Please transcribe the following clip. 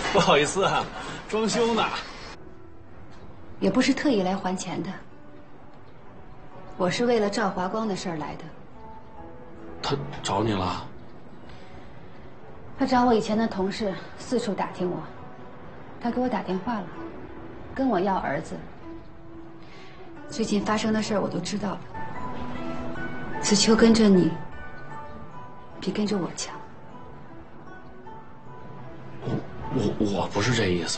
不好意思啊，装修呢。 也不是特意来还钱的，我是为了赵华光的事儿来的。 他找你了？ 他找我以前的同事，四处打听我。他给我打电话了，跟我要儿子。最近发生的事儿我都知道了。子秋跟着你，比跟着我强。 我不是这意思。